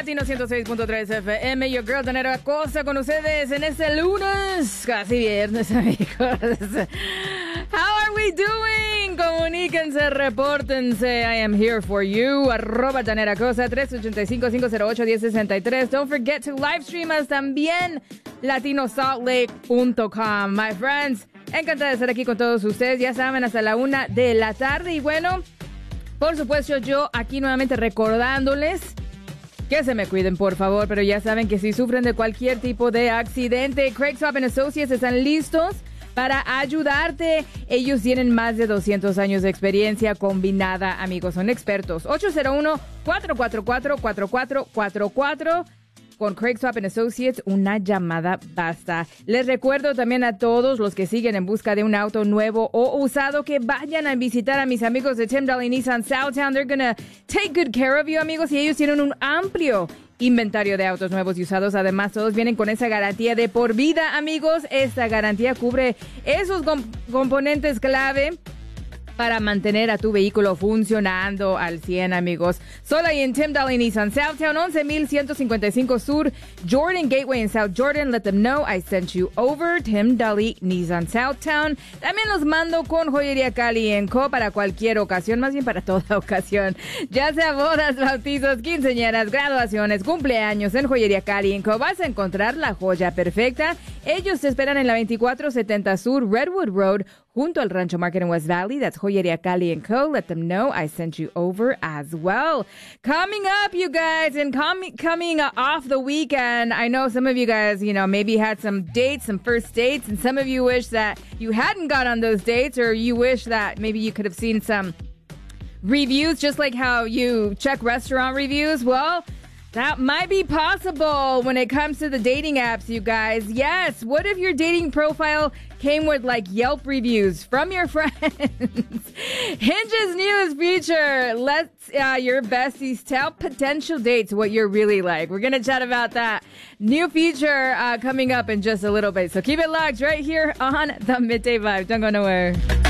Latino 106.3 FM, your girl Danera Acosta con ustedes en este lunes, casi viernes, amigos. How are we doing? Comuníquense, repórtense. I am here for you. @ Danera Acosta, 385-508-1063. Don't forget to live stream us también, latinosaltlake.com. My friends, encantada de estar aquí con todos ustedes. Ya saben, hasta la 1 de la tarde. Y bueno, por supuesto, yo aquí nuevamente recordándoles que se me cuiden, por favor, pero ya saben que si sufren de cualquier tipo de accidente, Craig Swap Associates están listos para ayudarte. Ellos tienen más de 200 años de experiencia combinada, amigos, son expertos. 801-444-4444. Con Craig Swap Associates, una llamada basta. Les recuerdo también a todos los que siguen en busca de un auto nuevo o usado que vayan a visitar a mis amigos de Tim Dahle Nissan Southtown. They're gonna take good care of you, amigos, y ellos tienen un amplio inventario de autos nuevos y usados. Además, todos vienen con esa garantía de por vida, amigos. Esta garantía cubre esos componentes clave para mantener a tu vehículo funcionando al 100, amigos. Solo ahí en Tim Dahle Nissan Southtown, 11,155 Sur, Jordan Gateway en South Jordan. Let them know I sent you over. Tim Dahle Nissan Southtown. También los mando con Joyería Cali & Co. para cualquier ocasión, más bien para toda ocasión. Ya sea bodas, bautizos, quinceañeras, graduaciones, cumpleaños, en Joyería Cali & Co. vas a encontrar la joya perfecta. Ellos te esperan en la 2470 Sur, Redwood Road, junto al Rancho Market in West Valley. That's Joyería Cali & Co. Let them know I sent you over as well. Coming up, you guys, and coming off the weekend, I know some of you guys, maybe had some dates, some first dates, and some of you wish that you hadn't got on those dates, or you wish that maybe you could have seen some reviews, just like how you check restaurant reviews. Well, that might be possible when it comes to the dating apps, you guys. Yes, what if your dating profile came with like Yelp reviews from your friends? Hinge's newest feature lets your besties tell potential dates what you're really like. We're going to chat about that new feature coming up in just a little bit. So keep it locked right here on the Midday Vibe. Don't go nowhere.